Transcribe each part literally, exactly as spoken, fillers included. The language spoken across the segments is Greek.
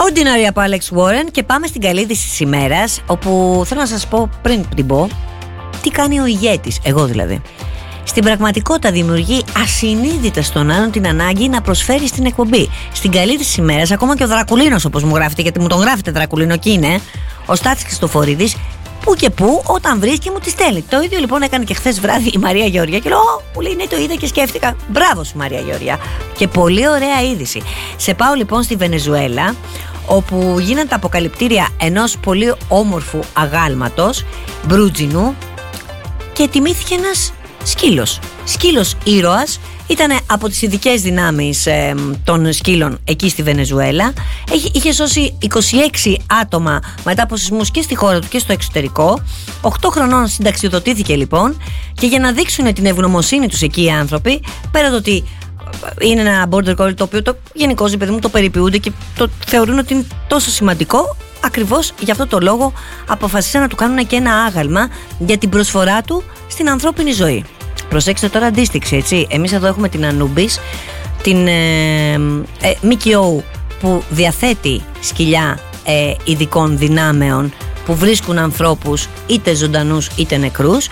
Ordinary από Alex Warren. Και πάμε στην καλή της ημέρας, όπου θέλω να σας πω πριν την πω τι κάνει ο ηγέτης, εγώ δηλαδή. Στην πραγματικότητα δημιουργεί ασυνείδητα στον άλλον την ανάγκη να προσφέρει στην εκπομπή. Στην καλή της ημέρας, ακόμα και ο Δρακουλίνος, όπως μου γράφετε, γιατί μου τον γράφετε Δρακουλίνο και είναι ο Στάθης Χριστοφορίδης, που και που όταν βρίσκει μου τη στέλνει. Το ίδιο λοιπόν έκανε και χθες βράδυ η Μαρία Γεωργία και λέω: Ω, που λέει, ναι, το είδα και σκέφτηκα. Μπράβο σου, Μαρία Γεωργία. Και πολύ ωραία είδηση. Σε πάω λοιπόν στη Βενεζουέλα, όπου γίνανε τα αποκαλυπτήρια ενός πολύ όμορφου αγάλματος μπρούτζινου και τιμήθηκε ένας σκύλος. Σκύλος ήρωας. Ήταν από τις ειδικές δυνάμεις ε, των σκύλων εκεί στη Βενεζουέλα. Είχε, είχε σώσει είκοσι έξι άτομα μετά από σεισμούς και στη χώρα του και στο εξωτερικό. οκτώ χρονών συνταξιοδοτήθηκε λοιπόν. Και για να δείξουν την ευγνωμοσύνη τους εκεί οι άνθρωποι, πέρα το ότι είναι ένα border collie το οποίο το, γενικώς, παιδί μου, το περιποιούνται και το θεωρούν ότι είναι τόσο σημαντικό, ακριβώς γι' αυτό το λόγο αποφασίσαν να του κάνουν και ένα άγαλμα για την προσφορά του στην ανθρώπινη ζωή. Προσέξτε τώρα αντίστοιξη, έτσι. Εμείς εδώ έχουμε την Anubis, την ε, ε, ΜΚΟ που διαθέτει σκυλιά ε, ειδικών δυνάμεων που βρίσκουν ανθρώπους είτε ζωντανούς είτε νεκρούς,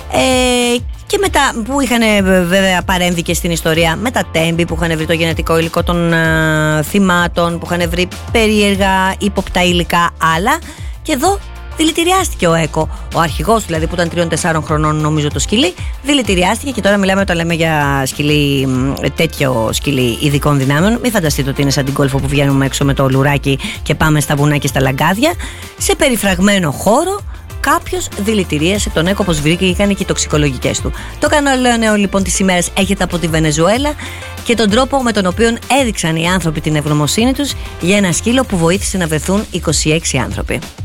ε, και μετά που είχαν βέβαια παρέμβει και στην ιστορία με τα τέμπη που είχαν βρει το γενετικό υλικό των ε, θυμάτων, που είχαν βρει περίεργα ύποπτα υλικά άλλα, και εδώ δηλητηριάστηκε ο Έκο. Ο αρχηγός δηλαδή, που ήταν τριών τεσσάρων χρονών, νομίζω, το σκυλί, δηλητηριάστηκε. Και τώρα μιλάμε, όταν λέμε για σκυλί, τέτοιο σκυλί ειδικών δυνάμεων, μην φανταστείτε ότι είναι σαν την κόλφο που βγαίνουμε έξω με το λουράκι και πάμε στα βουνά και στα λαγκάδια. Σε περιφραγμένο χώρο κάποιος δηλητηρίασε τον Έκο, όπως βρήκε, και έκανε και οι τοξικολογικές του. Το κανάλι νέο λοιπόν της ημέρας έχετε από τη Βενεζουέλα και τον τρόπο με τον οποίο έδειξαν οι άνθρωποι την ευγνωμοσύνη τους για ένα σκύλο που βοήθησε να βρεθούν είκοσι έξι άνθρωποι.